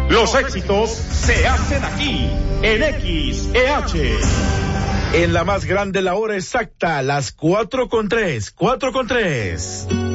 Los éxitos se hacen aquí, en XEH. En la más grande, la hora exacta, las 4:03.